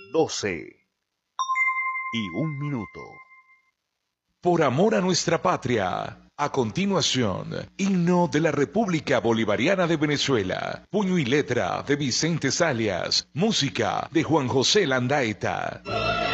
12:01. Por amor a nuestra patria. A continuación, himno de la República Bolivariana de Venezuela. Puño y letra de Vicente Salias. Música de Juan José Landaeta.